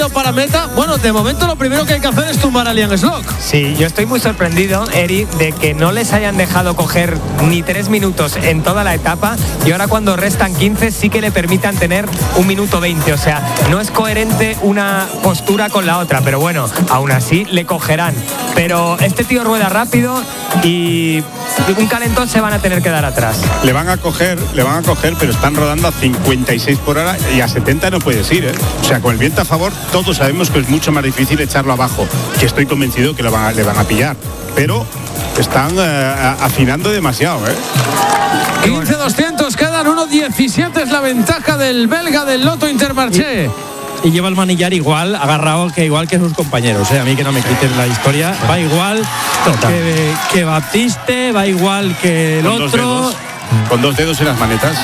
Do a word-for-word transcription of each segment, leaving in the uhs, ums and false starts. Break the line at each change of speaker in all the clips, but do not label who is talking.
recorrido para meta. Bueno, de momento lo primero que hay que hacer es tumbar a Liam Slock.
Sí, yo estoy muy sorprendido, Eri, de que no les hayan dejado coger ni tres minutos en toda la etapa y ahora cuando restan quince sí que le permitan tener un minuto veinte. O sea, no es coherente una postura con la otra, pero bueno, aún así le cogerán. Pero este tío rueda rápido y un calentón se van a tener que dar atrás.
Le van a coger, le van a coger, pero están rodando a cincuenta y seis por hora y a setenta no puedes ir, ¿eh? O sea, con el viento a favor, todos sabemos que es mucho más difícil echarlo abajo, que estoy convencido que lo van a, le van a pillar, pero están eh, afinando demasiado, ¿eh?
quince doscientos quedan, uno diecisiete es la ventaja del belga del Lotto Intermarché.
Y lleva el manillar igual, agarrado que igual que sus compañeros, ¿eh? A mí que no me quiten la historia. Va igual que, que Baptiste, va igual que el
con
otro.
Dos dedos, con dos dedos en las manetas.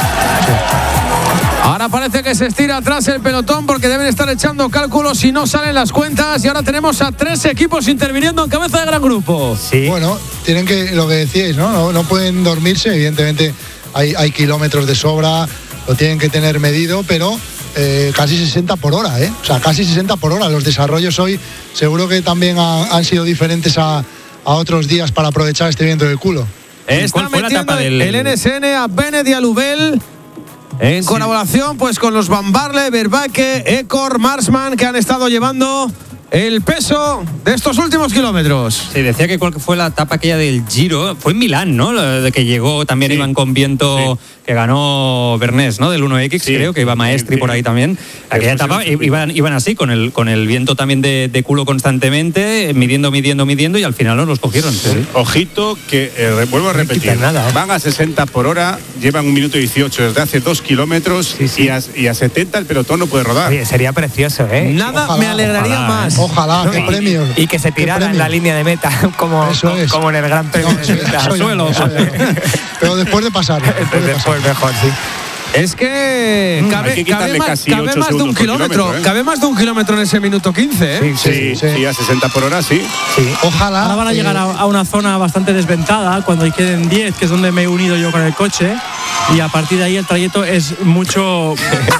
Ahora parece que se estira atrás el pelotón porque deben estar echando cálculos si no salen las cuentas. Y ahora tenemos a tres equipos interviniendo en cabeza de gran grupo.
Sí. Bueno, tienen que, lo que decíais, ¿no? No, no pueden dormirse, evidentemente hay, hay kilómetros de sobra, lo tienen que tener medido, pero eh, casi sesenta por hora, ¿eh? O sea, casi sesenta por hora. Los desarrollos hoy seguro que también ha, han sido diferentes a, a otros días para aprovechar este viento del culo.
Está metiendo del... el N S N a Bennett y a Lubel. En sí. colaboración pues con los Van Barle, Vervaeke, Ecor, Marsman, que han estado llevando el peso de estos últimos kilómetros.
Sí, decía que cuál fue la etapa aquella del Giro, fue en Milán, ¿no? De que llegó, también sí. iban con viento, sí. que ganó Bernés, ¿no? Del uno equis, sí. creo, que iba Maestri sí, sí. por ahí también. Aquella etapa iban, iban así, con el, con el viento también de, de culo constantemente, midiendo, midiendo, midiendo, y al final no los cogieron. Sí. Sí.
Ojito, que eh, vuelvo a repetir, no nada, ¿eh? Van a sesenta por hora, llevan un minuto dieciocho desde hace dos kilómetros, sí, sí. Y, a, y a setenta el pelotón no puede rodar.
Oye, sería precioso, ¿eh?
Nada ojalá, me alegraría ojalá, más.
¿eh? Ojalá, no, qué
y,
premios.
Y que se tirara en la línea de meta, como, como, como en el Gran Premio.
No, sí,
al suelo.
Pero después de pasar.
Después, de pasar. después mejor, sí.
Es que cabe, cabe, más, cabe más de un kilómetro,
kilómetro ¿eh?
cabe más de un kilómetro en ese minuto quince, ¿eh?
Sí, sí, sí, sí, a sesenta por hora, sí.
sí. Ojalá.
Ahora van a llegar a, a una zona bastante desventada cuando queden diez, que es donde me he unido yo con el coche, y a partir de ahí el trayecto es mucho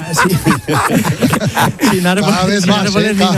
sin árboles, sin árboles ni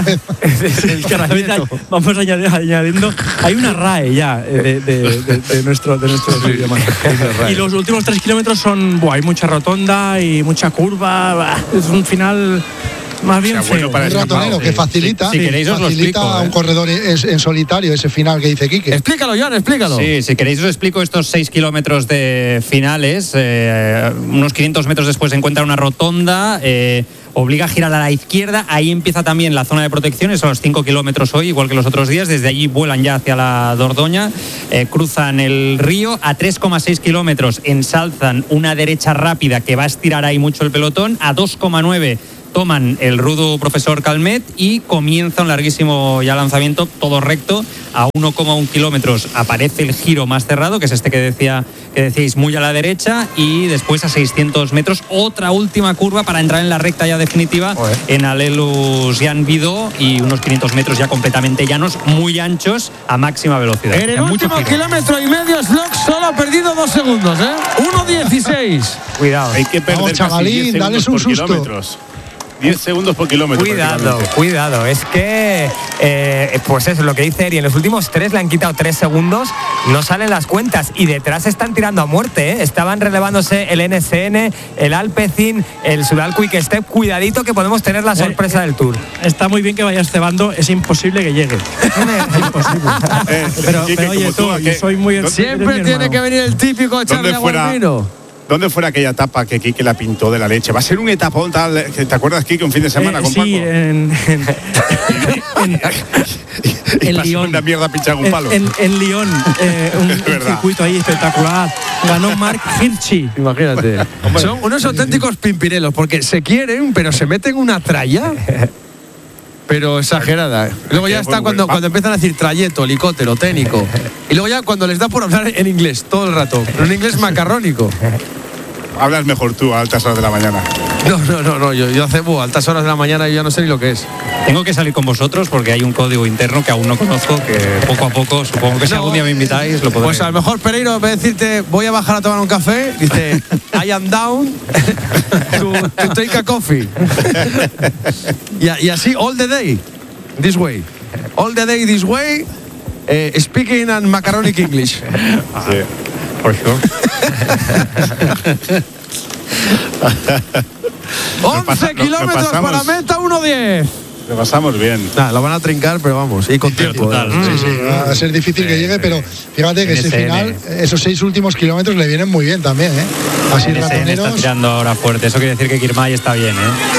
nada. Vamos añadiendo, hay una R A E ya de, de, de, de nuestro de nuestro sí, idioma. Y los últimos tres kilómetros son, buah, hay mucha rotonda y mucha curva, es un final más bien, o sea, bueno,
feo. Un ratonero que facilita,
si, si queréis, os
facilita
lo explico,
a un
¿eh?
corredor en, en solitario ese final que dice Quique.
Explícalo, Joan, explícalo.
Sí, si queréis os explico estos seis kilómetros de finales. Eh, unos quinientos metros después se encuentra una rotonda, eh, obliga a girar a la izquierda, ahí empieza también la zona de protección, son los cinco kilómetros hoy, igual que los otros días, desde allí vuelan ya hacia la Dordoña, eh, cruzan el río, a tres coma seis kilómetros ensalzan una derecha rápida que va a estirar ahí mucho el pelotón, a dos coma nueve toman el rudo profesor Calmet y comienza un larguísimo ya lanzamiento, todo recto, a uno coma uno kilómetros aparece el giro más cerrado, que es este que decía que decíais, muy a la derecha, y después a seiscientos metros otra última curva para entrar en la recta ya definitiva Oye. en Alelus Jan Vidó, y unos quinientos metros ya completamente llanos, muy anchos, a máxima velocidad.
En el último kilómetro y medio, Slock solo ha perdido dos segundos, ¿eh? uno dieciséis.
Cuidado.
Hay que perder
Vamos, chavalín, dale un susto.
Kilómetros. diez segundos por kilómetro.
Cuidado, cuidado. Es que, eh, pues eso, lo que dice Eri, en los últimos tres le han quitado tres segundos, no salen las cuentas y detrás están tirando a muerte, ¿eh? Estaban relevándose el N S N, el Alpecin, el Sudal Quick Step. Cuidadito que podemos tener la sorpresa del Tour.
Está muy bien que vayas cebando, es imposible que llegue. Es imposible.
Eh,
pero, pero oye, tú, tú yo soy muy...
Siempre tiene que venir el típico echarle agua al vino.
¿Dónde fuera aquella etapa que Quique la pintó de la leche? Va a ser un etapón tal. ¿Te acuerdas, Quique, un fin de semana
eh,
con
sí,
Paco?
Sí, en. en, en
y
en Lyon.
Una mierda pinchada con un palo.
En, en, en Lyon, eh, un, un circuito ahí espectacular. Ganó Mark Hirschi.
Imagínate. Son unos auténticos pimpirelos porque se quieren, pero se meten una tralla. Pero exagerada. Luego ya está cuando, cuando empiezan a decir trayecto, helicóptero, técnico. Y luego ya cuando les da por hablar en inglés todo el rato. Pero en inglés macarrónico.
Hablas mejor tú a altas horas de la mañana.
No, no, no, no. Yo, yo cebo a altas horas de la mañana y ya no sé ni lo que es.
Tengo que salir con vosotros porque hay un código interno que aún no conozco, que poco a poco, supongo que si
No,
algún día me invitáis, lo podré.
Pues a lo mejor Pereiro, en vez de decirte voy a bajar a tomar un café, dice I am down to, to take a coffee. y, y así all the day, this way. All the day this way, eh, speaking and macaronic English.
Sí, for sure.
once kilómetros para meta, uno diez.
Lo pasamos bien.
Nah, lo van a trincar, pero vamos, y con tiempo.
Total,
¿eh?
Sí, sí, va a ser difícil que llegue, pero fíjate que ese final, esos seis últimos kilómetros le vienen muy bien también, ¿eh? Así
N S N está
ratoneros.
tirando ahora fuerte. Eso quiere decir que Kirmay está bien,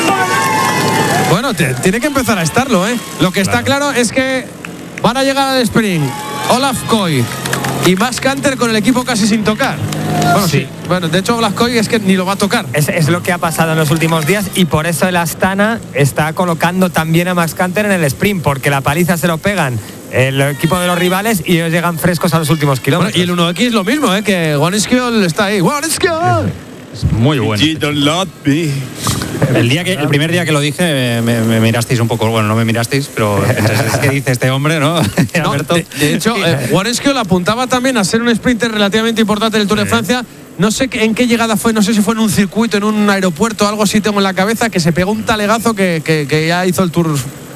¿eh?
Bueno, te- tiene que empezar a estarlo, ¿eh? Lo que está claro es que van a llegar al sprint Olaf Koy y Max Canter con el equipo casi sin tocar. Bueno, sí.
Sí.
Bueno, de hecho, Olaf Koy es que ni lo va a tocar.
Es, es lo que ha pasado en los últimos días y por eso el Astana está colocando también a Max Canter en el sprint, porque la paliza se lo pegan el equipo de los rivales y ellos llegan frescos a los últimos
Bueno,
kilómetros.
y el uno equis lo mismo, ¿eh? Que Wanskiol está ahí. ¡Wanskiol!
Muy bueno.
You don't love me.
El, día que, el primer día que lo dije me, me mirasteis un poco, bueno, no me mirasteis, pero es que dice este hombre, ¿no?
No,
Alberto.
de, de hecho, eh, Wanskiol apuntaba también a ser un sprinter relativamente importante del Tour de Francia. No sé qué- en qué llegada fue, no sé si fue en un circuito, en un aeropuerto, algo así tengo en la cabeza, que se pegó un talegazo que, que- que ya hizo el Tour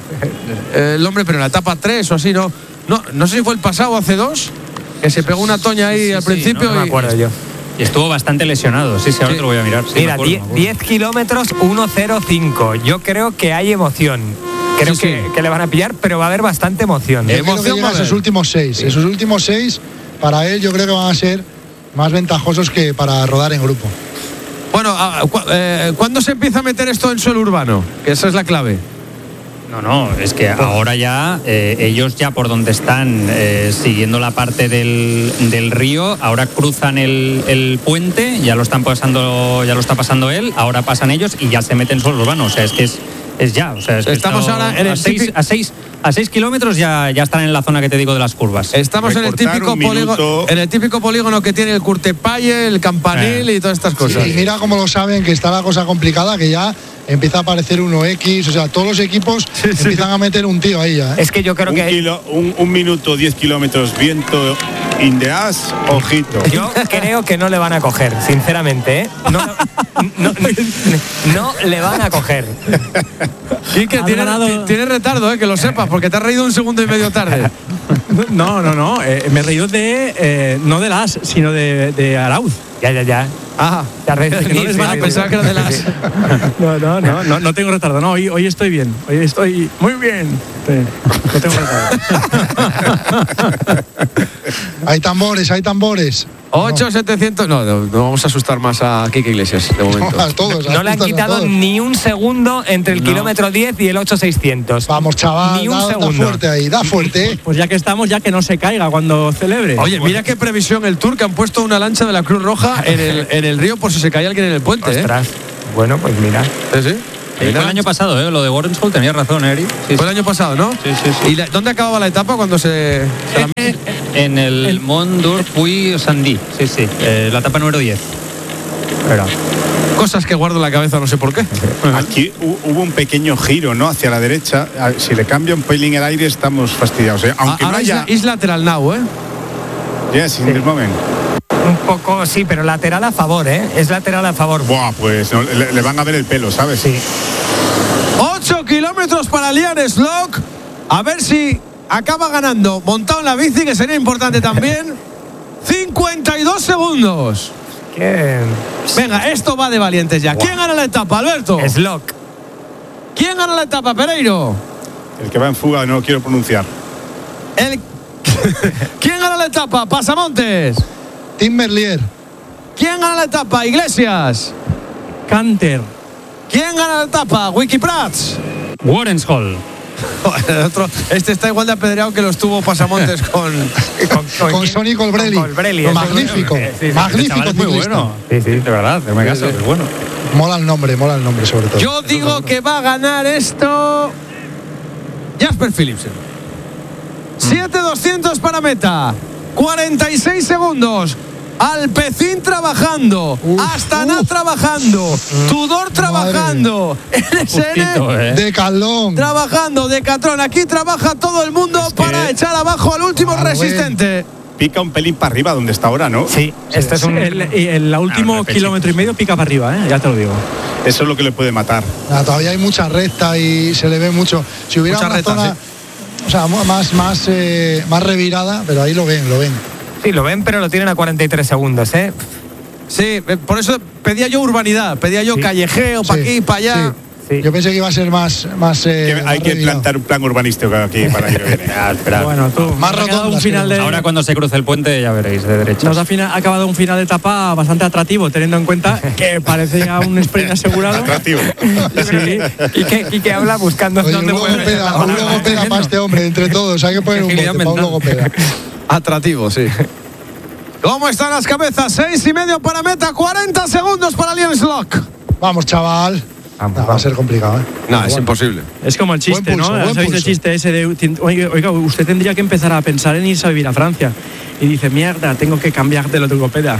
eh, el hombre, pero en la etapa tres o así, ¿no? No, no sé si fue el pasado, hace dos, que se pegó una toña ahí
Sí,
al
sí,
principio.
No me
y-
acuerdo yo.
Y estuvo bastante lesionado, sí, sí, ahora
Sí.
te lo voy a mirar. Sí, me
Mira,
acuerdo,
die-
me acuerdo.
diez kilómetros, uno cero cinco. Yo creo que hay emoción. Creo
Sí,
que,
sí.
que le van a pillar, pero va a haber bastante emoción.
Yo creo que
Emoción
llega
va a
a esos
haber.
últimos seis. Esos últimos seis, para él, yo creo que van a ser más ventajosos que para rodar en grupo.
Bueno, ah, cu- eh, ¿cuándo se empieza a meter esto en suelo urbano? Que esa es la clave.
No, no, es que ahora ya eh, ellos ya por donde están eh, siguiendo la parte del, del río, ahora cruzan el, el puente, ya lo están pasando, ya lo está pasando él, ahora pasan ellos y ya se meten suelo urbano. O sea, es que es, es ya. O sea, es que
Estamos
esto-
ahora en el
a seis,
típico-
a seis a seis kilómetros ya, ya están en la zona que te digo de las curvas.
Estamos en el
Recortar
típico
un
polígono,
minuto.
en el típico polígono que tiene el Curtepalle, el Campanil
Eh.
y todas estas cosas.
Y mira cómo lo saben, que está la cosa complicada, que ya empieza a aparecer uno equis, o sea, todos los equipos empiezan a meter un tío ahí ya, ¿eh?
Es que yo creo
Un,
que
kilo- un- un minuto, diez kilómetros, viento in the ass, ojito.
yo creo que no le van a coger, sinceramente, ¿eh? No, no, no- no le van a coger.
Y que
Han
tiene,
ganado-
ti- tiene retardo, eh, que lo sepas, porque te has reído un segundo y medio tarde.
No, no, no. eh, me he reído de. eh, no de las, sino de, de Arauz.
Ya, ya, ya.
Ah,
Te has reído de
Que no
mí,
les
sí,
van a
sí,
pensaba
sí.
que era de las.
No, no, no, no, no tengo retardo. No, hoy, hoy estoy bien. Hoy estoy muy bien. Sí, no tengo retardo.
Hay tambores, hay tambores.
ocho setecientos. No, no, no vamos a asustar más a Kike Iglesias de momento.
A todos,
No le han
asustan a
quitado
todos.
ni un segundo entre el
No.
kilómetro diez y el ocho seiscientos.
Vamos, chaval,
Ni un
da, da
segundo.
fuerte ahí, da fuerte. ¿eh?
Pues ya que estamos, ya que no se caiga cuando celebre.
Oye, mira qué previsión el Tour, que han puesto una lancha de la Cruz Roja en el, en el río por si se cae alguien en el puente. ¿eh?
Ostras. Bueno, pues mira.
Sí, sí.
Fue el año pasado, ¿eh? Lo de Warrenshall, tenías razón, Eri. Sí,
Fue el año pasado, ¿no?
Sí, sí, sí.
¿Y la- dónde acababa la etapa cuando se, se la-
En el,
El-
Mont d'Orpuy Sandy, sí, sí. Eh, la etapa número diez. Era.
Cosas que guardo en la cabeza, no sé por qué.
Aquí hu- hubo un pequeño giro, ¿no? Hacia la derecha. Ah, Si le cambia un pelín el aire, estamos fastidiados. ¿eh? Aunque
Ahora
no haya.
es, is lateral now, ¿eh?
Yes, in this moment.
Un poco, sí, pero lateral a favor, ¿eh? Es lateral a favor.
Buah, pues no, le, le van a ver el pelo, ¿sabes?
Sí.
ocho kilómetros para Liam Slock. A ver si acaba ganando montado en la bici, que sería importante también. cincuenta y dos segundos.
Que...
Venga, esto va de valientes ya. ¿Quién gana la etapa, Alberto?
Slock.
¿Quién gana la etapa, Pereiro?
El que va en fuga no lo quiero pronunciar.
El... ¿Quién gana la etapa? Pasamontes.
Tim Merlier.
¿Quién gana la etapa? Iglesias.
Canter.
¿Quién gana la etapa? Wikiprats.
Warrenshall.
El otro- este está igual de apedreado que lo estuvo Pasamontes con...
Con Sonny Colbrelli.
Con Colbrelli, eso
Magnífico.
es. Sí, sí,
Magnífico
Chaval, es muy
ciclista.
bueno.
Sí, sí.
De verdad, me caso, es bueno.
Mola el nombre, mola el nombre sobre todo.
Yo digo que va a ganar esto Jasper Philipsen. siete doscientos para meta. cuarenta y seis segundos. Alpecin trabajando,
Uf,
Astana
uf.
trabajando, Tudor trabajando, N S N
Justito, ¿eh?
De Calón.
trabajando, Decathlon. Aquí trabaja todo el mundo
Es que-
para echar abajo al último
Ah,
resistente.
Pica un pelín para arriba donde está ahora, ¿no?
Sí, este es un...
El, y el último
Ah, un repechito.
kilómetro y medio pica para arriba, ¿eh? Ya te lo digo.
Eso es lo que le puede matar.
Nada, todavía hay mucha recta y se le ve mucho. Si hubiera
Mucha
una
recta,
zona, o sea, mu- más, más, eh, más revirada, pero ahí lo ven, lo ven.
Sí, lo ven, pero lo tienen a cuarenta y tres segundos, ¿eh?
Sí, eh, por eso pedía yo urbanidad, pedía yo
Sí.
callejeo, para
Sí,
aquí, para allá.
sí.
Sí.
Yo pensé que iba a ser más, más eh,
Que
más
hay que
revirado.
plantar un plan urbanístico aquí para el año que viene. Ah, esperad.
Bueno, tú.
Más
nos ha quedado un
rotondas,
final de,
queremos.
Ahora cuando se cruce el puente ya veréis de derecha.
Nos ha fina- acabado un final de etapa bastante atractivo, teniendo en cuenta que parece ya un sprint asegurado.
Atractivo.
Sí.
¿Y qué, y qué habla buscando
Oye, un
dónde puede meter
logopeda,
la
un
palabra?
logopeda para este hombre, entre todos. Hay que poner un
Agilidad
bote para un
mental.
logopeda.
Atractivo, sí. ¿Cómo están las cabezas? Seis y medio para meta, cuarenta segundos para Lions Lock.
Vamos, chaval.
Vamos,
Nah, va a
vamos.
ser complicado, ¿eh?
No, es
Bueno.
imposible.
Es como el chiste,
Buen pulso,
¿no?
buen
¿Sabéis el
pulso.
chiste ese de, oiga, oiga, usted tendría que empezar a pensar en irse a vivir a Francia? Y dice, mierda, tengo que cambiar de logopeda.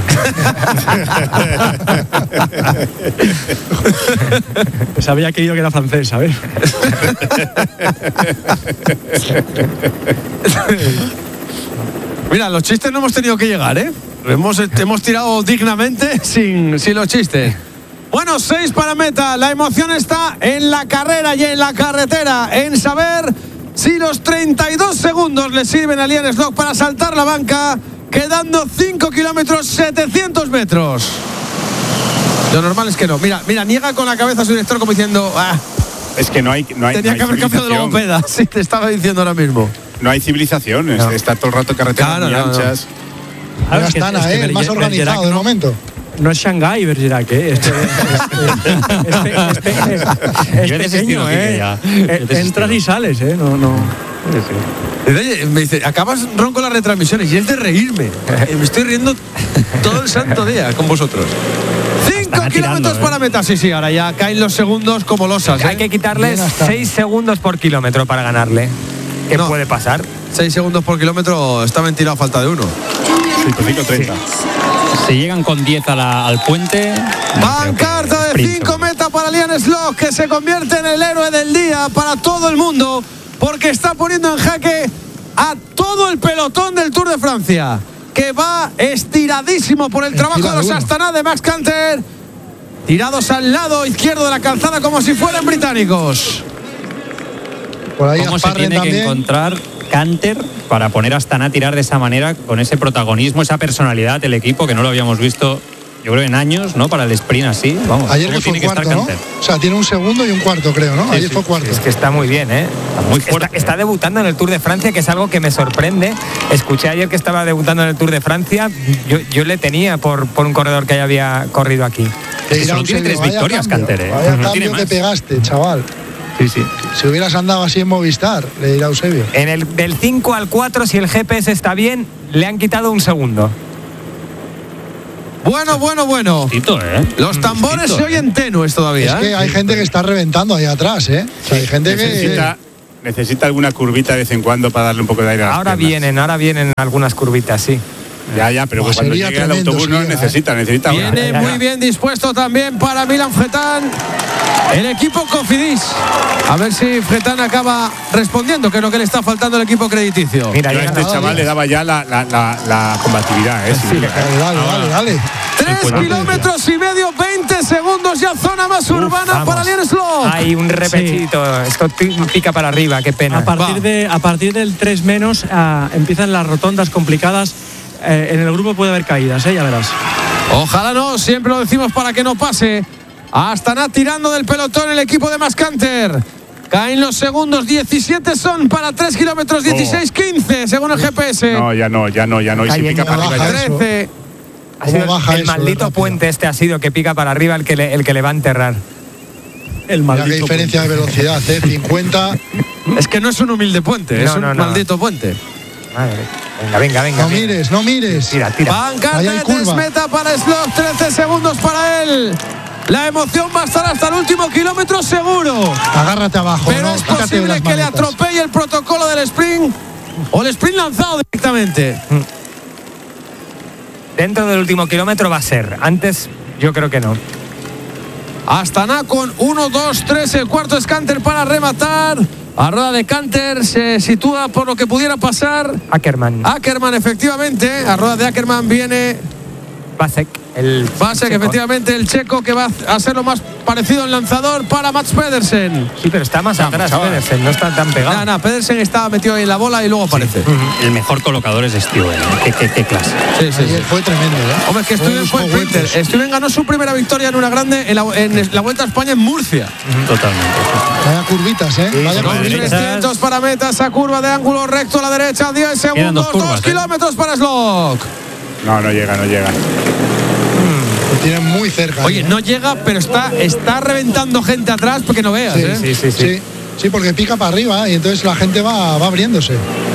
Pues había querido que era francés, ¿sabes?
Mira, los chistes no hemos tenido que llegar, ¿eh? Hemos, hemos tirado dignamente sin, sin los chistes. Bueno, seis para meta. La emoción está en la carrera y en la carretera, en saber si los treinta y dos segundos le sirven a Lions Lock para saltar la banca, quedando cinco kilómetros, setecientos metros. Lo normal es que no. Mira, mira, niega con la cabeza a su director como diciendo, ah,
Es que no hay, no hay,
tenía
no hay
que haber cambiado de
civilización.
logopeda. Sí, te estaba diciendo ahora mismo.
No hay civilización. es-
No.
Está todo el rato carreteras
Claro,
muy
no, no.
anchas.
Mira,
es que-
Astana,
es que
¿eh? El más
Berger-
organizado
Bergerac
de
no-
momento.
No es Shanghái, Bergerac, ¿eh? Este, este, este, este, es
Yo he
pequeño,
desistido, Quique,
¿eh?
ya.
Eh,
Yo he desistido.
Entras y sales, ¿eh? No, no.
Dice, oye, me dice, acabas ronco las retransmisiones y es de reírme. Eh, Me estoy riendo todo el santo día con vosotros. Cinco
Están
kilómetros
tirando,
para
¿eh?
meta. Sí, sí, ahora ya caen los segundos como losas.
Hay
¿eh?
que quitarle
Bien hasta-
seis segundos por kilómetro para ganarle. ¿Qué
No.
puede pasar?
Seis segundos por kilómetro está ventilado a falta de uno.
cinco, cinco, treinta.
Si llegan con diez a la- al puente. no
Pancarta
creo que
de
sprint,
cinco
seguro.
meta para Lions Lock, que se convierte en el héroe del día para todo el mundo, porque está poniendo en jaque a todo el pelotón del Tour de Francia, que va estiradísimo por el trabajo de los
Estirado uno.
Astana de Max Canter, tirados al lado izquierdo de la calzada como si fueran británicos.
Por ahí
¿Cómo se
Asparren
tiene que
también.
encontrar Canter para poner a Astana a tirar de esa manera, con ese protagonismo, esa personalidad del equipo que no lo habíamos visto, yo creo, en años, ¿no? Para el sprint así. Vamos,
Ayer
¿cómo
que fue
tiene que estar
cuarto, ¿no?
Canter?
O sea, tiene un segundo y un cuarto, creo, ¿no? Ayer
sí,
fue cuarto.
Es que está muy bien, ¿eh?
muy fuerte.
Está, está debutando en el Tour de Francia, que es algo que me sorprende. Escuché ayer que estaba debutando en el Tour de Francia. Yo, yo le tenía por, por un corredor que ya había corrido aquí.
Te
que
dirá
solo
un
tiene
serio,
tres
vaya
victorias,
cambio,
Canter, ¿eh?
Vaya
No
cambio
tiene
que
más.
pegaste, chaval.
Sí, sí.
Si hubieras andado así en Movistar, le dirá Eusebio.
En el del cinco al cuatro, si el G P S está bien, le han quitado un segundo.
Bueno, bueno, bueno.
Justito, ¿eh?
Los tambores
Justito,
se oyen tenues
Es
todavía.
que
¿eh?
hay gente que está reventando ahí atrás, ¿eh? O sea, hay gente
Necesita,
que.
necesita alguna curvita de vez en cuando para darle un poco de aire a las
Ahora
piernas.
vienen, ahora vienen algunas curvitas, sí.
Ya, ya, pero
Buah,
cuando
sería
llegue el
tremendo
autobús
si
no
llega,
necesita, necesita ahora.
Viene muy bien dispuesto también para Milan Fretán el equipo Cofidis. A ver si Fretán acaba respondiendo, que es lo que le está faltando al equipo crediticio.
Mira,
Yo a
llegan
este
a-
chaval le daba ya la, la, la, la combatividad, ¿eh? sin duda.
Dale, dale, dale, dale.
Tres
Bueno,
kilómetros y medio, veinte segundos ya zona más urbana
vamos.
para Lions Lock.
Hay un repechito. Esto pi- pica para arriba, qué pena.
A partir,
Va.
de, a partir del tres menos ah, empiezan las rotondas complicadas. Eh, en el grupo puede haber caídas, ¿eh? Ya verás.
Ojalá no, siempre lo decimos para que no pase. Astana tirando del pelotón el equipo de Mascanter. Caen los segundos, diecisiete son para tres kilómetros, dieciséis quince según el G P S.
No, ya no, ya no, ya no. Y si
Cayendo
pica para arriba
baja
ya.
eso.
trece.
Ha sido
¿Cómo baja
el
eso de
maldito
rápido?
puente este ha sido que pica para arriba el que le, el que le va a enterrar.
El
Mira
maldito.
qué diferencia de velocidad, ¿eh? cincuenta.
Es que no es un humilde puente,
No,
es un
no, no.
maldito puente.
Madre. Venga, venga, venga.
No
venga.
mires, no mires.
Tira, tira.
Pancarta
Ahí hay
de
curva.
meta para Slot, trece segundos para él. La emoción va a estar hasta el último kilómetro seguro.
Agárrate abajo,
Pero
¿no?
es
Quítate
posible
las
que le
maletas.
atropelle el protocolo del sprint o el sprint lanzado directamente.
dentro del último kilómetro va a ser. Antes, yo creo que no.
Astana con uno, dos, tres, el cuarto es Canter para rematar. A rueda de Canter se sitúa por lo que pudiera pasar
Ackermann.
Ackermann, efectivamente. A rueda de Ackermann viene
Vasek. El
Vasek, efectivamente, el checo, que va a ser lo más parecido al lanzador para Mats Pedersen.
Sí, pero está más no, atrás Pedersen, no está tan pegado.
No, no, Pedersen está metido ahí en la bola y luego aparece. Sí.
Uh-huh. El mejor colocador es Stuyven, ¿eh? ¿Qué, qué, qué clase?
Sí, sí, sí. Fue tremendo, ¿eh?
Hombre, es que Stuyven fue Winter. Stuyven ganó su primera victoria en una grande en la, en la Vuelta a España en Murcia.
Uh-huh. Totalmente.
Vaya curvitas, ¿eh?
Sí,
Vaya
curvitas. trescientos para meta, esa curva de ángulo recto a la derecha, diez segundos, dos, curvas, dos ¿eh? kilómetros para Slock.
No, no llega, no llega.
Tiene muy cerca.
Oye, no llega, pero está, está reventando gente atrás porque no veas,
sí,
¿eh?
Sí, sí, sí. Sí, sí, porque pica para arriba y entonces la gente va, va abriéndose.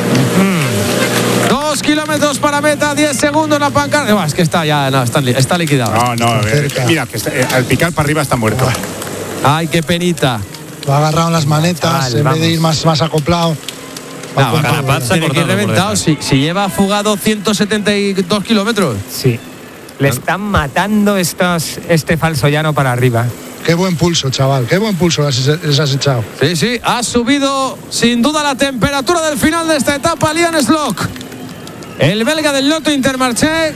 Mm. Dos kilómetros para meta, diez segundos la pancarta. No, es que está ya, no, está, está liquidado.
No, no, eh, mira, que está, eh, al picar para arriba está muerto.
Ay, qué penita.
Lo ha agarrado en las manetas, Chaval, en vamos. vez de ir más, más acoplado.
No, Carapaz tiene que ir reventado. Si, si lleva fugado ciento setenta y dos kilómetros.
Sí. Le están matando estos, este falso llano para arriba.
Qué buen pulso, chaval. Qué buen pulso les has echado.
Sí, sí. Ha subido sin duda la temperatura del final de esta etapa Liam Slock. El belga del Lotto Intermarché,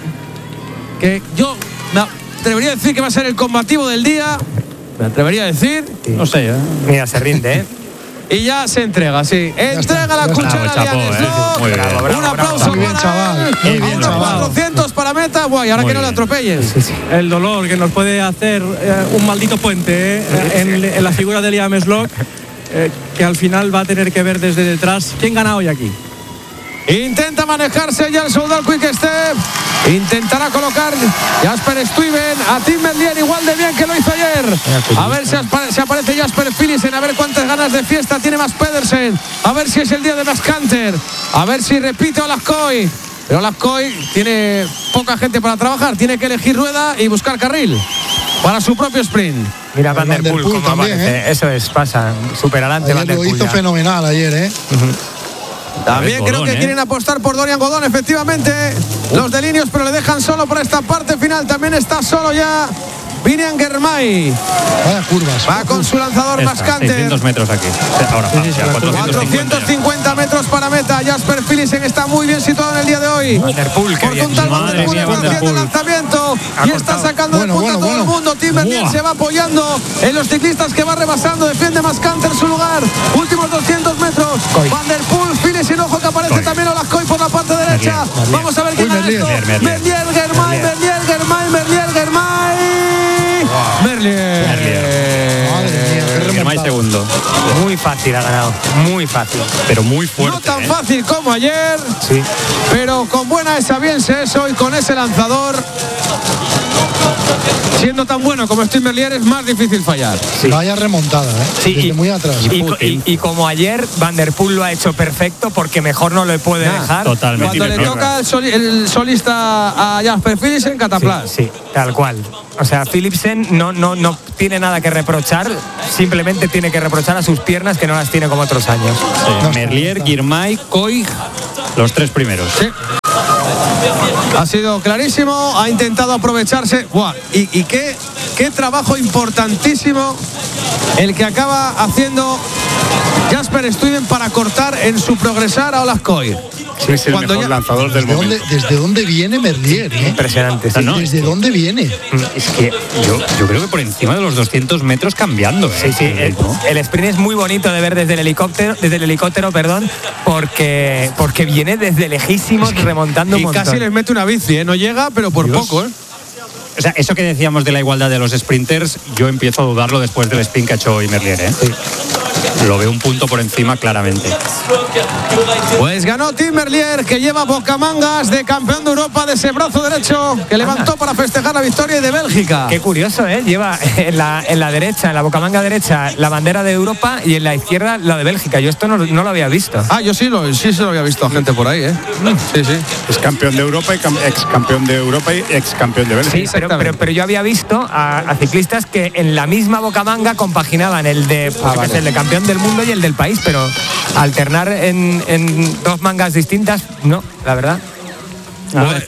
que yo me atrevería a decir que va a ser el combativo del día. Me atrevería a decir.
Sí. No sé, ¿eh? Mira, se rinde, ¿eh?
Y ya se entrega, sí. Entrega está, la cuchara a Liam Slock.
Muy bien.
Un aplauso
muy bien,
para
chaval.
él.
Muy bien, chaval.
cuatrocientos para meta. Guay, ahora muy que no le atropellen.
Sí, sí. El dolor que nos puede hacer eh, un maldito puente eh, en, en la figura de Liam Slock, eh, que al final va a tener que ver desde detrás quién gana hoy aquí.
Intenta manejarse ya el soldado Quick Step. Intentará colocar Jasper Stuyven a Tim Merlier igual de bien que lo hizo ayer. A ver si, si aparece Jasper Philipsen, a ver cuántas ganas de fiesta tiene más Pedersen. A ver si es el día de más Canter. A ver si repite Olascoy. Pero Olascoy tiene poca gente para trabajar. Tiene que elegir rueda y buscar carril para su propio sprint.
Mira Van der Poel cómo
también,
aparece.
¿eh?
Eso es, pasa. Súper adelante Van der Poel.
Lo hizo
ya.
fenomenal ayer, ¿eh?
Uh-huh.
También creo
Godón,
que
¿eh?
quieren apostar por Dorian Godón, efectivamente. Los de Linios, pero le dejan solo por esta parte final. También está solo ya Vinian Germay.
Vaya curvas.
Va con su lanzador más Canter.
seiscientos metros aquí. Ahora, sí, sí, sí,
cuatrocientos cincuenta metros para meta. Jasper Philipsen está muy bien situado en el día de hoy.
Van der Poel,
por contar Van der Poel haciendo el lanzamiento y está sacando
bueno,
de punta
bueno,
todo
bueno.
el mundo. Tim Merlier se va apoyando en los ciclistas que va rebasando. Defiende más Canter su lugar. Últimos doscientos metros.
Coy.
Van der Poel, Philipsen, ojo que aparece Coy. También Olascoy por la parte derecha.
Merlier, Merlier.
Vamos a ver quién gana esto.
Merlier,
Merlier, Germay, Merlier, Germay, Merlier, Germay.
Wow.
Merlier.
Merlier.
Madre mía, qué remontada.
Germay segundo.
Muy fácil ha ganado. Muy fácil.
Pero muy fuerte.
No tan
¿eh?
fácil como ayer,
Sí.
pero con buena esa bien se eso y con ese lanzador, siendo tan bueno como Steve Merlier, es más difícil fallar.
Sí.
Vaya remontada, ¿eh?
Sí,
Desde
y,
muy atrás.
Y, y, y como ayer, Van der Poel lo ha hecho perfecto porque mejor no le puede
Nah,
dejar.
Totalmente.
Cuando le toca el, soli- el solista a Jasper Philipsen, cataplas.
Sí, sí, tal cual. O sea, Philipsen no, no, no tiene nada que reprochar, simplemente tiene que reprochar a sus piernas que no las tiene como otros años.
Sí.
No,
Merlier, Girmay, Coy, los tres primeros.
Sí. Ha sido clarísimo, ha intentado aprovecharse. Buah, y, y qué, qué trabajo importantísimo el que acaba haciendo Jasper Stuyven para cortar en su progresar a Olascoy.
Sí, es el
Cuando
mejor
ya-
lanzador del
¿Desde dónde,
momento.
¿Desde dónde viene Merlier? ¿eh?
Impresionante. Sí,
No, no,
¿Desde dónde viene?
Es que yo, yo creo que por encima de los doscientos metros cambiando. ¿eh?
Sí, sí, el,
¿no?
el sprint es muy bonito de ver desde el helicóptero, desde el helicóptero, perdón, porque, porque viene desde lejísimos remontando un
Y
montón.
casi les mete una bici, ¿eh? No llega, pero por
Dios.
poco, ¿eh?
O sea, eso que decíamos de la igualdad de los sprinters, yo empiezo a dudarlo después del sprint que ha hecho hoy Merlier, ¿eh?
Sí.
Lo veo un punto por encima claramente.
Pues ganó Tim Merlier, que lleva bocamangas de campeón de Europa de ese brazo derecho que levantó para festejar la victoria de Bélgica.
Qué curioso, ¿eh? Lleva en la, en la derecha, en la bocamanga derecha, la bandera de Europa y en la izquierda la de Bélgica. Yo esto no, no lo había visto.
Ah, yo sí lo, sí se lo había visto a gente por ahí, ¿eh? Sí, sí.
Es campeón de Europa y cam- ex campeón de Europa y ex campeón de Bélgica.
Sí, pero, pero, pero yo había visto a, a ciclistas que en la misma bocamanga compaginaban el de, pues, yo qué sé, el de campeón del mundo y el del país, pero alternar en, en dos mangas distintas, no, la verdad.
A ver,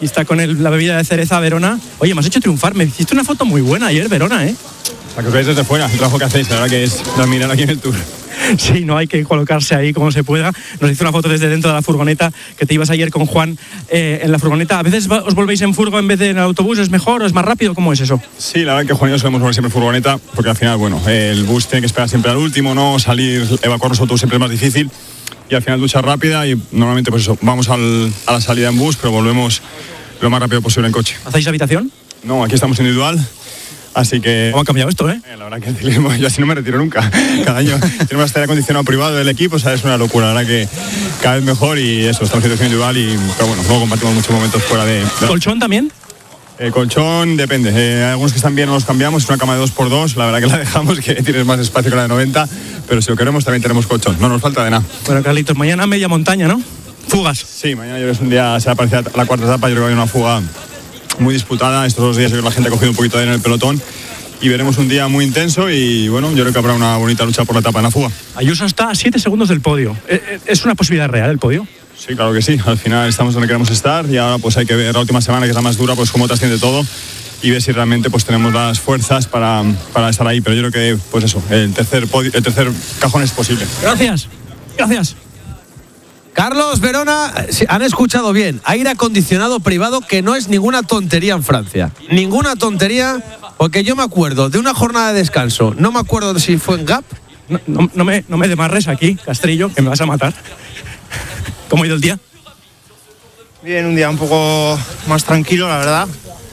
y está con el, la bebida de cereza Verona. Oye, me has hecho triunfar, me hiciste una foto muy buena ayer, Verona, ¿eh?
Para que os veáis desde fuera, el trabajo que hacéis, la verdad que es de admirar aquí en el Tour.
Sí, no hay que colocarse ahí como se pueda. Nos hizo una foto desde dentro de la furgoneta, que te ibas ayer con Juan eh, en la furgoneta. ¿A veces os volvéis en furgo en vez de en el autobús? ¿Es mejor o es más rápido? ¿Cómo es eso?
Sí, la verdad que Juan y yo solemos volver siempre en furgoneta, porque al final, bueno, el bus tiene que esperar siempre al último, ¿no? Salir, evacuar los autobuses siempre es más difícil. Y al final ducha rápida y normalmente pues eso, vamos al, a la salida en bus, pero volvemos lo más rápido posible en coche.
¿Hacéis habitación?
No, aquí estamos individual. Así que...
¿Cómo ha cambiado esto, eh?
La verdad que el ciclismo, yo así no me retiro nunca. Cada año tenemos hasta aire acondicionado privado del equipo, o sea, es una locura. La verdad que cada vez mejor y eso, estamos en situación individual y... Pero bueno, luego compartimos muchos momentos fuera de... de...
¿Colchón también?
El colchón depende. Eh, algunos que están bien no los cambiamos. Es una cama de dos por dos. La verdad que la dejamos, que tienes más espacio que la de noventa. Pero si lo queremos también tenemos colchón. No nos falta de nada.
Bueno, Carlitos, mañana media montaña, ¿no? Fugas.
Sí, mañana yo creo que es un día, se va a parecer a la cuarta etapa. Yo creo que hay una fuga muy disputada. Estos dos días yo creo que la gente ha cogido un poquito de aire en el pelotón. Y veremos un día muy intenso y bueno, yo creo que habrá una bonita lucha por la etapa en la fuga.
Ayuso está a siete segundos del podio. ¿Es una posibilidad real el podio?
Sí, claro que sí. Al final estamos donde queremos estar y ahora pues hay que ver la última semana, que es la más dura, pues cómo trasciende todo y ver si realmente pues tenemos las fuerzas para, para estar ahí. Pero yo creo que pues eso, el tercer, podio, el tercer cajón es posible.
Gracias. Gracias.
Carlos, Verona, han escuchado bien. Aire acondicionado privado, que no es ninguna tontería en Francia. Ninguna tontería, porque yo me acuerdo de una jornada de descanso. No me acuerdo si fue en Gap.
No, no, no me, no me demarres aquí, Castrillo, que me vas a matar. ¿Cómo ha ido el día?
Bien, un día un poco más tranquilo, la verdad.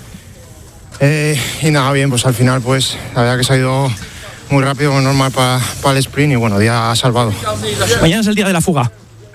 Eh, y nada, bien, pues al final, pues la verdad que se ha ido muy rápido, normal para pa el sprint y bueno, día salvado.
Mañana es el día de la fuga.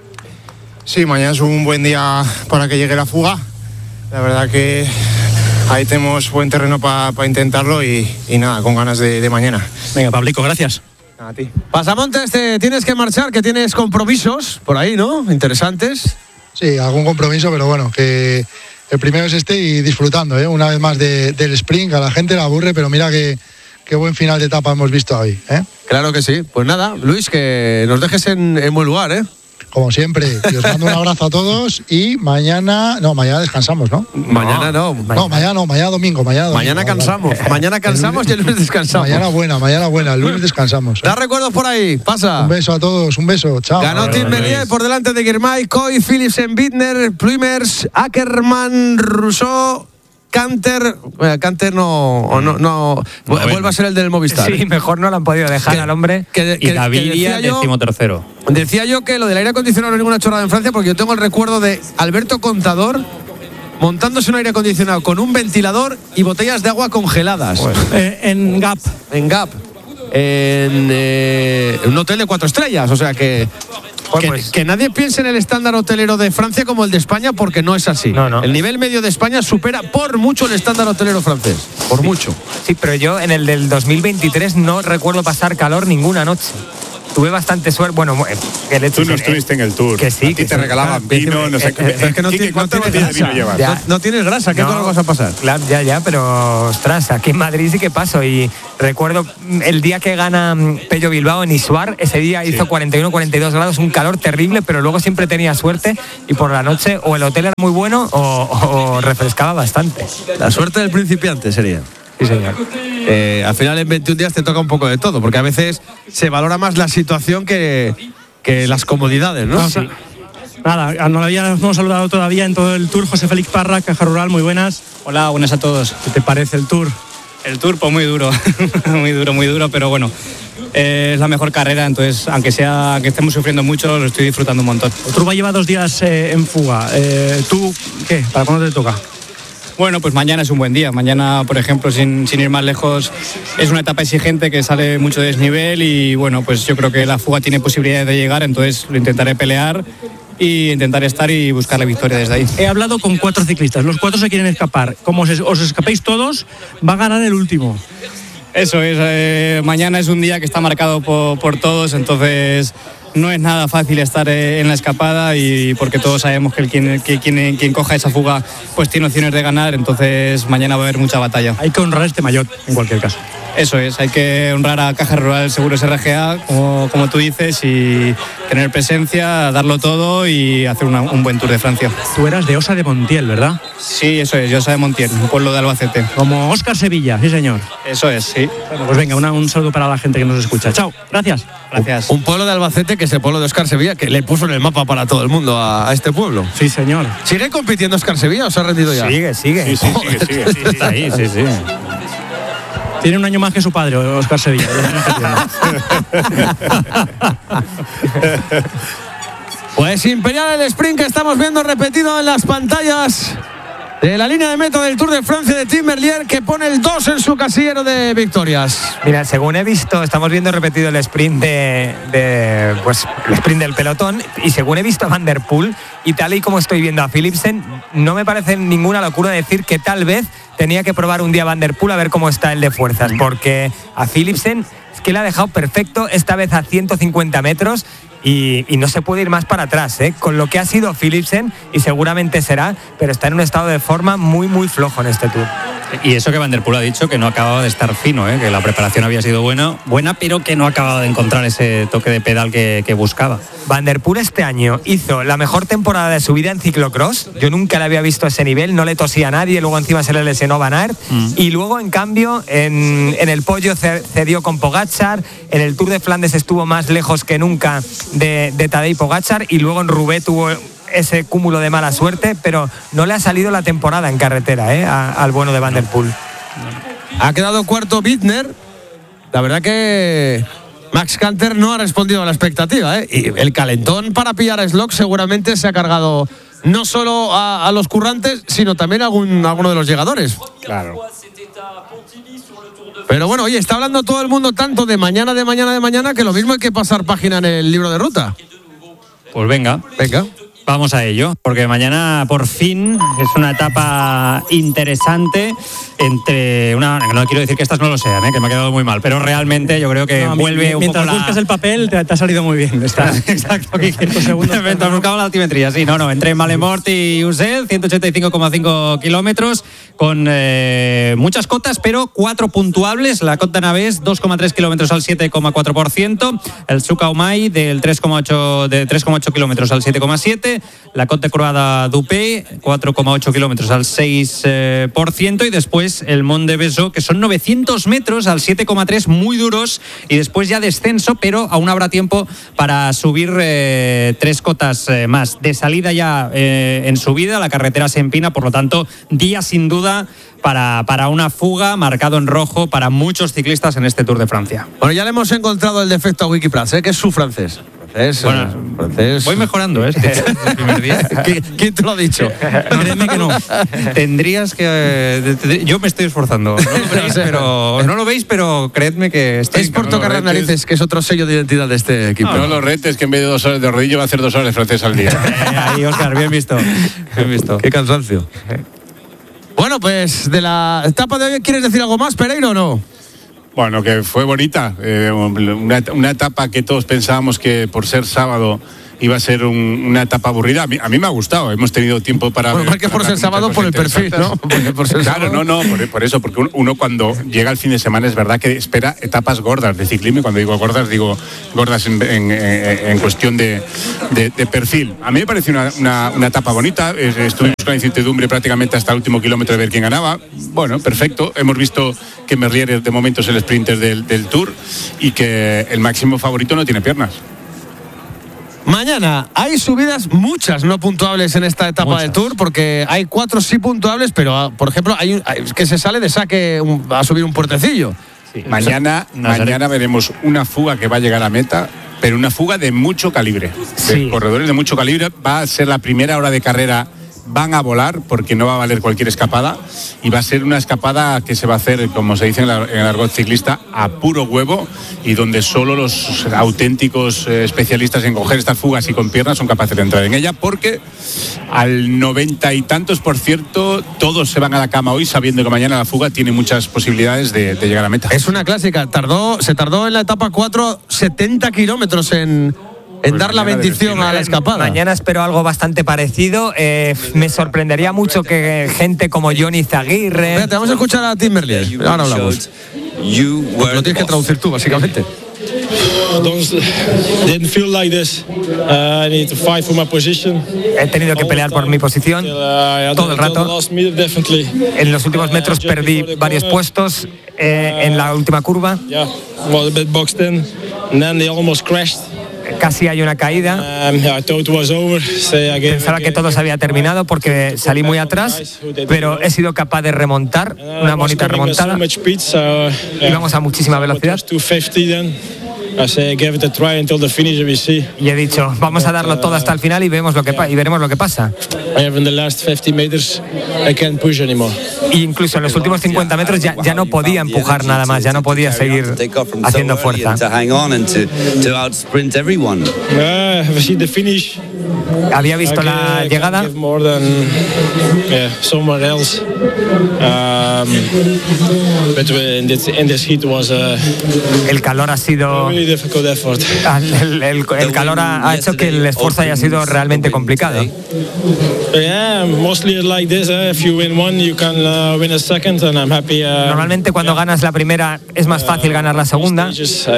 Sí, mañana es un buen día para que llegue la fuga. La verdad que ahí tenemos buen terreno para pa intentarlo y, y nada, con ganas de, de mañana.
Venga, Pablico, gracias.
A ti.
Pasamontes, te tienes que marchar, que tienes compromisos por ahí, ¿no? Interesantes.
Sí, algún compromiso, pero bueno, que el primero es este y disfrutando, ¿eh? Una vez más de, del sprint, a la gente la aburre, pero mira que qué buen final de etapa hemos visto hoy, ¿eh?
Claro que sí. Pues nada, Luis, que nos dejes en, en buen lugar, ¿eh?
Como siempre, y os mando un abrazo a todos y mañana, no, mañana descansamos, ¿no?
Mañana no.
No, mañana no, mañana domingo, mañana domingo.
Mañana cansamos,
vale.
mañana cansamos y el lunes descansamos.
Mañana buena, mañana buena, el lunes descansamos. ¿eh?
Da recuerdos por ahí, pasa.
Un beso a todos, un beso, chao.
Ganó Tim Merlier por delante de Girmay, Coy, Philipsen, Bittner, Plumers, Ackermann, Rousseau, Canter. Bueno, Canter no, no, no, no vuelve a ser el del Movistar.
Sí, mejor no lo han podido dejar
que,
al hombre.
Que,
y
que,
Gaviria, decimotercero.
Decía yo que lo del aire acondicionado no es ninguna chorrada en Francia, porque yo tengo el recuerdo de Alberto Contador montándose un aire acondicionado con un ventilador y botellas de agua congeladas.
Bueno. Eh, en Gap.
En Gap. En eh, un hotel de cuatro estrellas, o sea que... Que, pues, que nadie piense en el estándar hotelero de Francia como el de España, porque no es así.
No, no.
El nivel medio de España supera por mucho el estándar hotelero francés. Por
sí,
mucho.
Sí, pero yo en el del dos mil veintitrés no recuerdo pasar calor ninguna noche. Tuve bastante suerte. Bueno, el hecho
tú no estuviste en el Tour.
Que sí.
A ti
que
te
sí,
regalaban
claro,
vino, no sé qué.
Eh, es que no,
Quique,
¿cuánto no
botellas de vino llevas?
No, no tienes grasa, ¿qué no, vas a pasar?
Claro, ya, ya, pero ostras, aquí en Madrid sí que paso. Y recuerdo el día que gana Pello Bilbao en Isuar, ese día hizo sí. cuarenta y uno, cuarenta y dos grados, un calor terrible, pero luego siempre tenía suerte y por la noche o el hotel era muy bueno o, o refrescaba bastante.
La suerte del principiante sería.
Sí, señor.
Eh, al final en veintiún días te toca un poco de todo, porque a veces se valora más la situación que, que las comodidades, ¿no?
no sí. Nada, no lo habíamos saludado todavía en todo el Tour. José Félix Parra, Caja Rural, muy buenas.
Hola, buenas a todos.
¿Qué te parece el Tour?
El Tour, pues muy duro, muy duro, muy duro, pero bueno, eh, es la mejor carrera, entonces, aunque sea que estemos sufriendo mucho, lo estoy disfrutando un montón.
El Tour va a llevar dos días eh, en fuga. Eh, ¿Tú qué? ¿Para cuándo te toca?
Bueno, pues mañana es un buen día. Mañana, por ejemplo, sin, sin ir más lejos, es una etapa exigente que sale mucho de desnivel y bueno, pues yo creo que la fuga tiene posibilidades de llegar, entonces lo intentaré pelear y intentaré estar y buscar la victoria desde ahí.
He hablado con cuatro ciclistas, los cuatro se quieren escapar. Como os, os escapéis todos, va a ganar el último.
Eso es, eh, mañana es un día que está marcado por, por todos, entonces no es nada fácil estar en la escapada y porque todos sabemos que el quien, que quien, quien coja esa fuga pues tiene opciones de ganar, entonces mañana va a haber mucha batalla.
Hay que honrar este maillot en cualquier caso.
Eso es, hay que honrar a Caja Rural Seguros R G A, como, como tú dices, y tener presencia, darlo todo y hacer una, un buen Tour de Francia.
Tú eras de Osa de Montiel, ¿verdad?
Sí, eso es, yo Osa de Montiel, un pueblo de Albacete.
Como Óscar Sevilla, sí señor.
Eso es, sí.
Bueno, pues venga, una, un saludo para la gente que nos escucha. Chao, gracias.
Gracias.
Un, un pueblo de Albacete que es el pueblo de Óscar Sevilla, que le puso en el mapa para todo el mundo a, a este pueblo.
Sí, señor.
¿Sigue compitiendo Óscar Sevilla o se ha rendido ya?
Sigue, sigue.
Sí, sí, sigue, sigue.
Sí, está ahí, sí, sí.
Tiene un año más que su padre, Óscar Sevilla.
Pues Imperial el sprint que estamos viendo repetido en las pantallas de la línea de meta del Tour de Francia de Tim Merlier, que pone el dos en su casillero de victorias.
Mira, según he visto, estamos viendo repetido el sprint de, de pues el sprint del pelotón, y según he visto a Van der Poel y tal y como estoy viendo a Philipsen, no me parece ninguna locura decir que tal vez tenía que probar un día Van der Poel a ver cómo está el de fuerzas, porque a Philipsen es que le ha dejado perfecto, esta vez a ciento cincuenta metros. Y, y no se puede ir más para atrás, ¿eh? Con lo que ha sido Philipsen, y seguramente será, pero está en un estado de forma muy, muy flojo en este Tour.
Y eso que Van der Poel ha dicho, que no acababa de estar fino, ¿eh? Que la preparación había sido buena, buena, pero que no acababa de encontrar ese toque de pedal que, que buscaba.
Van der Poel este año hizo la mejor temporada de su vida en ciclocross. Yo nunca le había visto a ese nivel, no le tosía a nadie, luego encima se le lesionó Van Aert. Mm. Y luego, en cambio, en, en el podio cedió con Pogačar, en el Tour de Flandes estuvo más lejos que nunca de, de Tadej Pogačar, y luego en Roubaix tuvo ese cúmulo de mala suerte, pero no le ha salido la temporada en carretera, ¿eh? a, al bueno de Van der Poel.
Ha quedado cuarto Bittner. La verdad que Max Canter no ha respondido a la expectativa, ¿eh? Y el calentón para pillar a Slock seguramente se ha cargado no solo a, a los currantes, sino también a, algún, a alguno de los llegadores.
Claro.
Pero bueno, oye, está hablando todo el mundo tanto de mañana, de mañana, de mañana, que lo mismo hay que pasar página en el libro de ruta.
Pues venga.
Venga.
Vamos a ello, porque mañana por fin es una etapa interesante entre una... No quiero decir que estas no lo sean, ¿eh? Que me ha quedado muy mal, pero realmente yo creo que no, vuelve un
mientras
poco
buscas
la...
el papel te, te ha salido muy bien. Está.
Exacto, mientras buscaba la altimetría, sí, no, no, entre Malemort y Usel, ciento ochenta y cinco coma cinco kilómetros, con eh, muchas cotas, pero cuatro puntuables. La Cota Navés, dos coma tres kilómetros al siete coma cuatro por ciento, el Sucaumai del tres coma ocho de tres coma ocho kilómetros al siete coma siete, la Côte Croada Dupé, cuatro coma ocho kilómetros al seis por ciento, y después el Mont de Besó, que son novecientos metros al siete coma tres, muy duros, y después ya descenso, pero aún habrá tiempo para subir eh, tres cotas eh, más. De salida ya eh, en subida, la carretera se empina, por lo tanto, día sin duda para, para una fuga, marcado en rojo para muchos ciclistas en este Tour de Francia.
Bueno, ya le hemos encontrado el defecto a Wikipress, ¿eh? Que es su francés. Es,
bueno,
francés.
Voy mejorando, ¿eh? El primer día.
¿Quién te lo ha dicho?
Créeme que no. Tendrías que... Eh, yo me estoy esforzando. No lo veis, pero, no lo veis, pero creedme que estoy...
Es por tocar las narices, que es otro sello de identidad de este equipo.
No, no los retes, que en vez de dos horas de rodillo va a hacer dos horas de francés al día.
Eh, ahí, Óscar, bien visto. Bien visto.
Qué cansancio. Bueno, pues de la etapa de hoy, ¿quieres decir algo más, Pereiro, o no?
Bueno, que fue bonita, eh, una, una etapa que todos pensábamos que por ser sábado iba a ser un, una etapa aburrida. A mí, a mí me ha gustado, hemos tenido tiempo para...
Bueno, más que por ser sábado, por el perfil, ¿no?
Por ser claro, sábado. no, no, por, por eso, porque uno cuando llega el fin de semana es verdad que espera etapas gordas de ciclismo, y cuando digo gordas, digo gordas en, en, en cuestión de, de, de perfil. A mí me pareció una, una, una etapa bonita, estuvimos con la incertidumbre prácticamente hasta el último kilómetro de ver quién ganaba. Bueno, perfecto, hemos visto que Merlier de momento es el sprinter del, del Tour y que el máximo favorito no tiene piernas.
Mañana hay subidas, muchas no puntuables en esta etapa muchas. del Tour, porque hay cuatro sí puntuables, pero por ejemplo hay, hay que se sale de saque un, a subir un puertecillo.
Sí. Mañana, mañana veremos una fuga que va a llegar a meta, pero una fuga de mucho calibre. Sí. De corredores de mucho calibre. Va a ser la primera hora de carrera. Van a volar porque no va a valer cualquier escapada, y va a ser una escapada que se va a hacer, como se dice en, la, en el argot ciclista, a puro huevo, y donde solo los auténticos eh, especialistas en coger estas fugas y con piernas son capaces de entrar en ella, porque al noventa y tantos por ciento todos se van a la cama hoy sabiendo que mañana la fuga tiene muchas posibilidades de, de llegar a meta.
Es una clásica, tardó, se tardó en la etapa cuatro setenta kilómetros en... en pues dar la bendición a la escapada.
Mañana espero algo bastante parecido. Eh, me sorprendería mucho que gente como Johnny Zaguirre...
Espérate, vamos a escuchar a Tim Merlier. Ahora hablamos. Porque lo tienes que traducir tú, básicamente.
He tenido que pelear por mi posición todo el rato. En los últimos metros perdí varios puestos eh, en la última curva. Casi hay una caída. Pensaba que todo se había terminado porque salí muy atrás, pero he sido capaz de remontar, una bonita remontada. Íbamos a muchísima velocidad. Y he dicho, vamos a darlo todo hasta el final y vemos lo que pa- y veremos lo que pasa. Y incluso en los últimos cincuenta metros ya, ya no podía empujar nada más, ya no podía seguir haciendo fuerza. Había visto la llegada. El calor ha sido el, el, el, el calor ha, ha hecho que el esfuerzo haya sido realmente complicado. Normalmente cuando ganas la primera es más fácil ganar la segunda.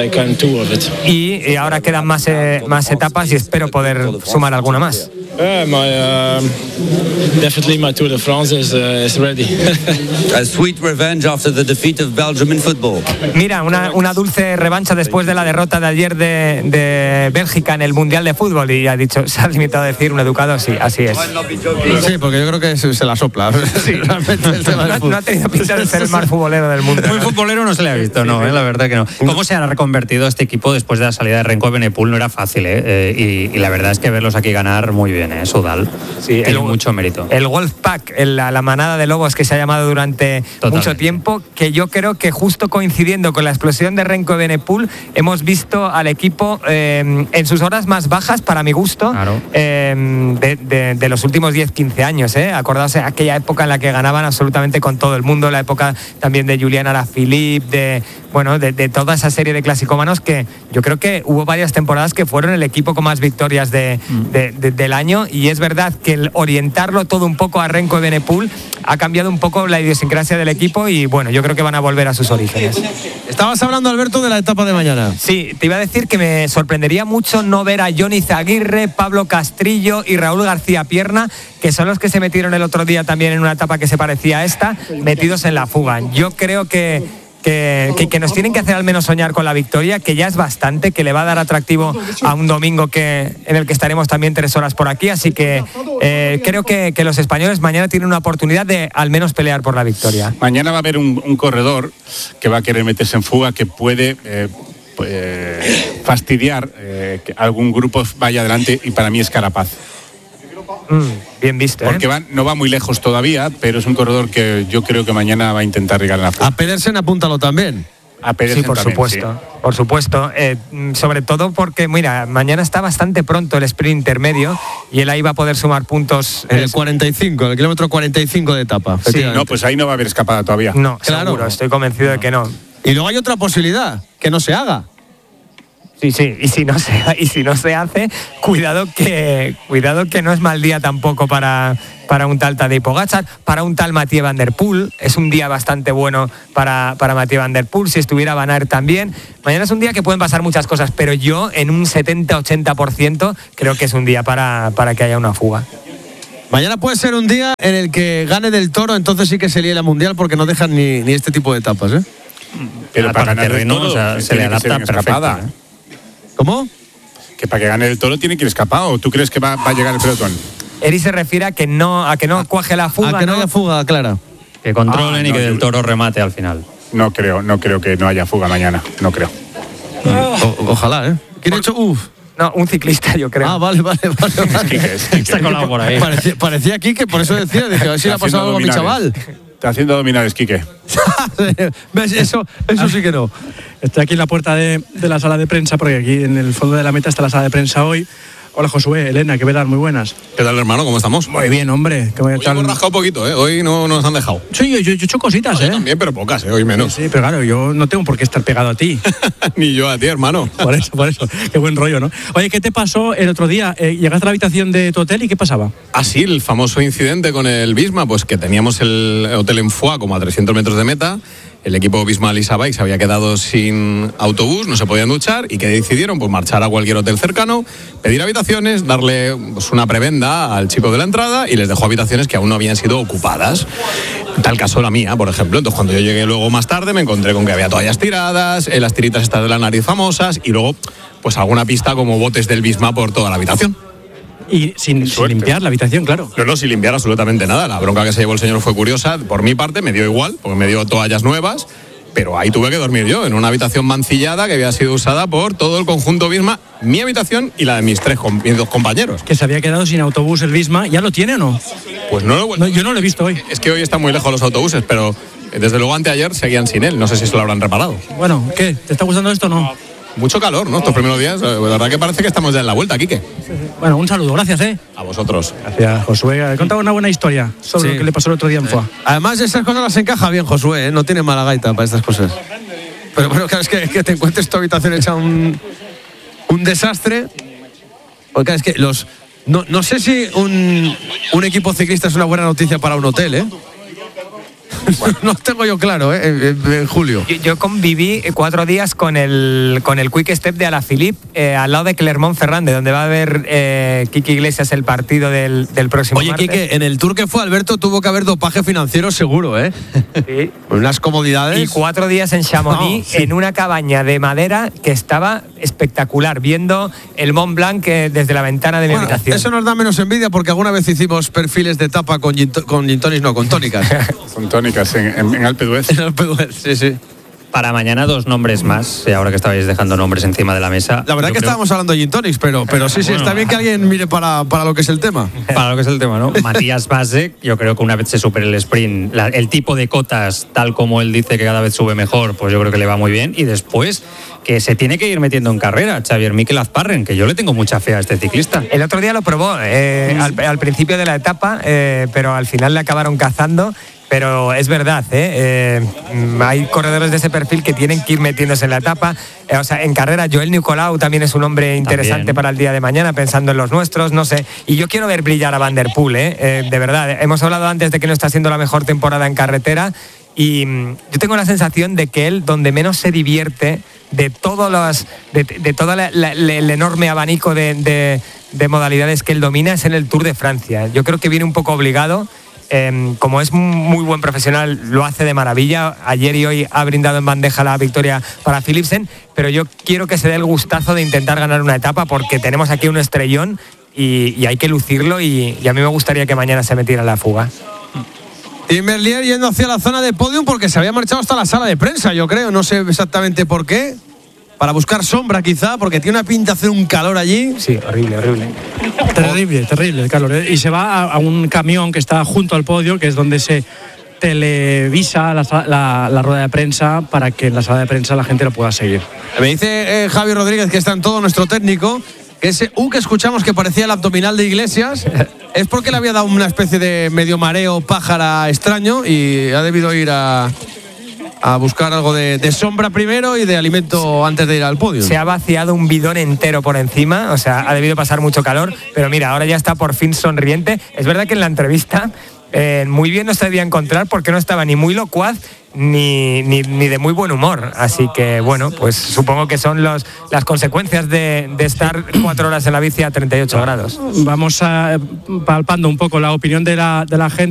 Y, y ahora quedan más, eh, más etapas y espero poder sumar alguna más.
Yeah, my, uh, definitely my Tour de France is, uh, is ready.
A sweet revenge after the defeat of Belgium in football.
Mira, una, una dulce revancha después de la derrota de ayer de, de Bélgica en el Mundial de Fútbol. Y ha dicho, se ha limitado a decir un educado, sí, así es.
Sí, porque yo creo que se, se la sopla. Sí, realmente el tema del
no, no ha tenido pinta de ser el más futbolero del mundo.
Muy futbolero no se le ha visto, no, eh, la verdad que no. ¿Cómo se ha reconvertido este equipo después de la salida de Renko Evenepoel? No era fácil, ¿eh? eh y, y la verdad es que verlos aquí ganar muy bien, ¿eh? Sudal. Sí, tiene el, mucho mérito.
El Wolfpack, la, la manada de lobos que se ha llamado durante Totalmente. mucho tiempo, que yo creo que justo coincidiendo con la explosión de Renko Evenepoel, hemos visto al equipo eh, en sus horas más bajas, para mi gusto, claro. eh, de, de, de los últimos diez quince años. ¿eh? Acordaos de aquella época en la que ganaban absolutamente con todo el mundo, la época también de Julián Alaphilippe, de, bueno, de, de toda esa serie de clasicómanos que yo creo que hubo varias temporadas que fueron el equipo con más victorias de, mm. de, de, del año, y es verdad que el orientarlo todo un poco a Renko Evenepoel ha cambiado un poco la idiosincrasia del equipo y bueno, yo creo que van a volver a sus orígenes.
Estabas hablando, Alberto, de la etapa de mañana.
Sí, te iba a decir que me sorprendería mucho no ver a Johnny Zaguirre, Pablo Castrillo y Raúl García Pierna, que son los que se metieron el otro día también en una etapa que se parecía a esta, metidos en la fuga. Yo creo que Que, que, que nos tienen que hacer al menos soñar con la victoria, que ya es bastante, que le va a dar atractivo a un domingo que, en el que estaremos también tres horas por aquí, así que eh, creo que, que los españoles mañana tienen una oportunidad de al menos pelear por la victoria.
Mañana va a haber un, un corredor que va a querer meterse en fuga, que puede eh, eh, fastidiar eh, que algún grupo vaya adelante, y para mí es Carapaz.
Mm, bien visto, ¿eh?
Porque va, no va muy lejos todavía, pero es un corredor que yo creo que mañana va a intentar llegar a la fuga.
A Pedersen apúntalo también.
A Pedersen
sí, por
también,
supuesto,
sí.
por supuesto. Eh, sobre todo porque, mira, mañana está bastante pronto el sprint intermedio y él ahí va a poder sumar puntos.
En el cuarenta y cinco, en el kilómetro cuarenta y cinco de etapa.
Sí. No, pues ahí no va a haber escapada todavía.
No, claro. Seguro, estoy convencido no. de que no.
Y luego hay otra posibilidad, que no se haga.
Sí, sí, y si no se y si no se hace, cuidado que cuidado que no es mal día tampoco para, para un tal Tadej Pogačar, para un tal Mathieu Van Der Poel. Es un día bastante bueno para, para Mathieu Van Der Poel, si estuviera Van Aert también. Mañana es un día que pueden pasar muchas cosas, pero yo en un setenta ochenta por ciento creo que es un día para, para que haya una fuga.
Mañana puede ser un día en el que gane Del Toro, entonces sí que se líe la Mundial, porque no dejan ni, ni este tipo de etapas, ¿eh?
Pero para ganar
terreno,
Del Toro,
o sea, se le adapta perfecta, ¿eh?
¿Cómo?
Que para que gane el Toro tiene que ir escapado. ¿O tú crees que va, va a llegar el pelotón?
Eri se refiere a que no, a que no cuaje la fuga.
A que no, no haya fuga, Clara.
Que controlen ah, y
no,
que
yo...
Del Toro remate al final.
No creo, no creo que no haya fuga mañana. No creo.
O, ojalá, ¿eh? ¿Quién ha hecho? Uf.
No, un ciclista, yo creo.
Ah, vale, vale, vale. vale.
Quique, es Quique.
Está colado por ahí.
Parecía, parecía Quique, por eso decía, dije, a ver si le ha pasado algo a mi chaval.
Está haciendo dominares, Quique.
¿Ves? Eso, eso sí que no.
Estoy aquí en la puerta de, de la sala de prensa, porque aquí en el fondo de la meta está la sala de prensa hoy. Hola Josué, Elena, ¿qué tal? Muy buenas.
¿Qué tal, hermano? ¿Cómo estamos?
Muy bien, hombre. ¿Qué
Hoy
tal?
hemos rascado un poquito, ¿eh? Hoy no nos han dejado.
Sí, yo, yo, yo he hecho cositas,
no,
¿eh?
Yo también, pero pocas, ¿eh? Hoy menos.
Sí, sí, pero claro, yo no tengo por qué estar pegado a ti.
Ni yo a ti, hermano.
Por eso, por eso. Qué buen rollo, ¿no? Oye, ¿qué te pasó el otro día? Eh, ¿Llegaste a la habitación de tu hotel y qué pasaba?
Ah, sí, el famoso incidente con el Visma, pues que teníamos el hotel en Foix, como a trescientos metros de meta. El equipo Visma Lease Bike se había quedado sin autobús, no se podían duchar y que decidieron pues marchar a cualquier hotel cercano, pedir habitaciones, darle pues, una prebenda al chico de la entrada y les dejó habitaciones que aún no habían sido ocupadas. Tal caso la mía, por ejemplo. Entonces cuando yo llegué luego más tarde me encontré con que había toallas tiradas, las tiritas estas de la nariz famosas y luego pues alguna pista como botes del Visma por toda la habitación.
Y sin, sin limpiar la habitación, claro.
No, no, sin limpiar absolutamente nada. La bronca que se llevó el señor fue curiosa. Por mi parte me dio igual, porque me dio toallas nuevas, pero ahí tuve que dormir yo, en una habitación mancillada que había sido usada por todo el conjunto Visma, mi habitación y la de mis tres mis dos compañeros.
Que se había quedado sin autobús el Visma, ¿ya lo tiene o no?
Pues no lo
no, yo no lo he visto hoy.
Es que hoy están muy lejos los autobuses, pero desde luego anteayer seguían sin él. No sé si se lo habrán reparado.
Bueno, ¿qué? ¿Te está gustando esto o no?
Mucho calor, ¿no? Estos primeros días, la verdad que parece que estamos ya en la vuelta, Quique.
Bueno, un saludo, gracias, ¿eh?
A vosotros.
Gracias, Josué. He contado una buena historia sobre
Sí.
lo que le pasó el otro día en Foix.
Además, esas cosas las encaja bien, Josué, ¿eh? No tiene mala gaita para estas cosas. Pero bueno, claro, es que, es que te encuentres tu habitación hecha un, un desastre. Porque es que los. No, no sé si un, un equipo ciclista es una buena noticia para un hotel, ¿eh? No tengo yo claro, ¿eh? En, en julio.
Yo, yo conviví cuatro días con el, con el Quick Step de Alaphilippe, eh, al lado de Clermont-Ferrand, donde va a ver eh, Quique Iglesias el partido del, del próximo
Oye,
martes.
Quique, en el tour que fue Alberto tuvo que haber dopaje financiero seguro, ¿eh?
Sí.
Unas comodidades.
Y cuatro días en Chamonix,
No, sí.
en una cabaña de madera que estaba espectacular, viendo el Mont Blanc eh, desde la ventana de mi
Bueno,
habitación.
eso nos da menos envidia porque alguna vez hicimos perfiles de tapa con gin, to- con gin tonics, no, con tónicas.
Con tónicas en, en, en Alpe d'Huez.
En Alpe d'Huez, sí, sí.
Para mañana dos nombres más, eh, ahora que estabais dejando nombres encima de la mesa.
La verdad
Yo
que
creo-
estábamos hablando de gin tonics, pero, pero sí, sí,
Bueno.
está bien que alguien mire para, para lo que es el tema.
Para lo que es el tema, ¿no? Matías Basek, yo creo que una vez se supere el sprint, la- el tipo de cotas, tal como él dice que cada vez sube mejor, pues yo creo que le va muy bien. Y después, que se tiene que ir metiendo en carrera, Xavier Mikel Azparren, que yo le tengo mucha fe a este ciclista.
El otro día lo probó eh, al, al principio de la etapa, eh, pero al final le acabaron cazando. Pero es verdad, ¿eh? Eh, hay corredores de ese perfil que tienen que ir metiéndose en la etapa. Eh, o sea, en carrera, Joel Nicolau también es un hombre interesante
También.
para el día de mañana, pensando en los nuestros, no sé. Y yo quiero ver brillar a Van der Poel, ¿eh? Eh, de verdad. Hemos hablado antes de que no está siendo la mejor temporada en carretera. Y mm, yo tengo la sensación de que él, donde menos se divierte de todos los, de, de todo la- la- la- el enorme abanico de, de- de modalidades que él domina, es en el Tour de Francia. Yo creo que viene un poco obligado. Eh, como es muy buen profesional, lo hace de maravilla. Ayer y hoy ha brindado en bandeja la victoria para Philipsen, pero yo quiero que se dé el gustazo de intentar ganar una etapa porque tenemos aquí un estrellón y, y hay que lucirlo y, y a mí me gustaría que mañana se metiera en la fuga.
Y Merlier yendo hacia la zona de podium porque se había marchado hasta la sala de prensa, yo creo. No sé exactamente por qué. Para buscar sombra quizá, porque tiene una pinta de hacer un calor allí.
Sí, horrible, horrible.
Terrible, terrible el calor. ¿eh? Y se va a, a un camión que está junto al podio, que es donde se televisa la, sa- la- la rueda de prensa para que en la sala de prensa la gente lo pueda seguir.
Me dice eh, Javi Rodríguez, que está en todo nuestro técnico, que ese U que escuchamos que parecía el abdominal de Iglesias es porque le había dado una especie de medio mareo pájara extraño y ha debido ir a, a buscar algo de, de sombra primero y de alimento antes de ir al podio.
Se ha vaciado un bidón entero por encima, o sea, ha debido pasar mucho calor, pero mira, ahora ya está por fin sonriente. Es verdad que en la entrevista eh, muy bien no se debía encontrar porque no estaba ni muy locuaz ni, ni, ni de muy buen humor. Así que, bueno, pues supongo que son los, las consecuencias de, de estar cuatro horas en la bici a treinta y ocho grados.
Vamos a, palpando un poco la opinión de la, de la gente.